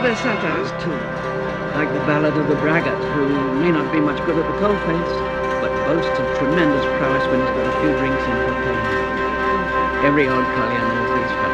other satires too, like the Ballad of the Braggart, who may not be much good at the coalface, but boasts of tremendous prowess when he's got a few drinks in cocaine. Every old collier knows these